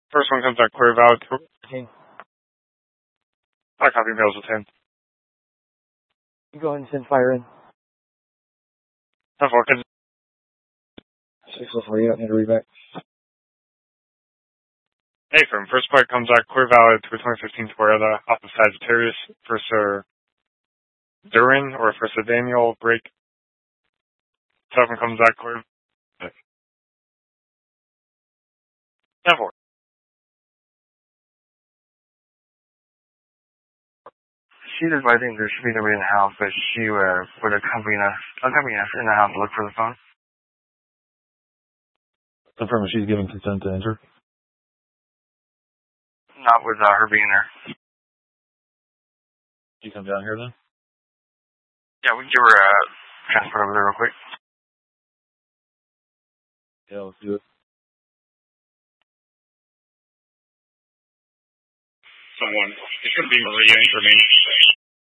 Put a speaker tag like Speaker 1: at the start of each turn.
Speaker 1: First one comes out clear, valid. I copy mails with him.
Speaker 2: You go ahead and send fire in.
Speaker 1: 10-4, can
Speaker 2: 604, you don't need to read back.
Speaker 1: Hey, firm. First flight comes out clear, valid to a 2015 Toyota off of Sagittarius for Sir Durin or for Sir Daniel Break. Second comes out clear. 10-4.
Speaker 2: She's advising there should be nobody in the house, but she would accompany us in the house to look for the phone.
Speaker 3: Confirm if she's giving consent to enter.
Speaker 2: Not with her being there.
Speaker 3: You come down here then?
Speaker 2: Yeah, we can give her a transport over there real quick.
Speaker 3: Yeah, let's do it.
Speaker 1: Someone. It's going to be Maria and Jermaine.